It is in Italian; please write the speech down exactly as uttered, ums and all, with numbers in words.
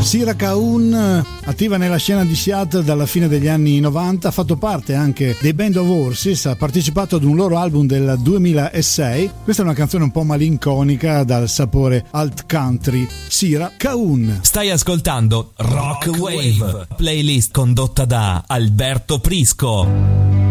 Sira Kaun, attiva nella scena di Seattle dalla fine degli anni novanta, ha fatto parte anche dei Band of Horses, ha partecipato ad un loro album del duemilasei. Questa è una canzone un po' malinconica dal sapore alt country. Sira Kaun. Stai ascoltando Rock, Rock Wave, Wave, playlist condotta da Alberto Prisco.